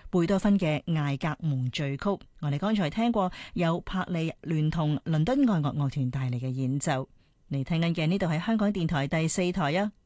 貝多芬嘅艾格蒙序曲。我哋剛才聽過有柏利聯同倫敦愛樂樂團帶嚟嘅演奏。你聽緊嘅呢度係香港電台第4台啊。